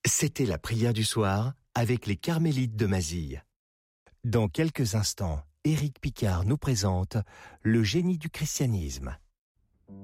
C'était la prière du soir avec les Carmélites de Mazille. Dans quelques instants, Éric Picard nous présente le génie du christianisme.